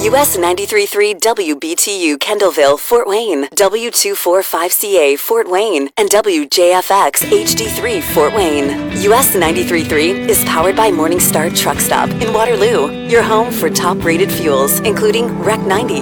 US 93.3 WBTU Kendallville, Fort Wayne, W245CA Fort Wayne, and WJFX HD3 Fort Wayne. US 93.3 is powered by Morningstar Truck Stop in Waterloo, your home for top-rated fuels, including REC 90,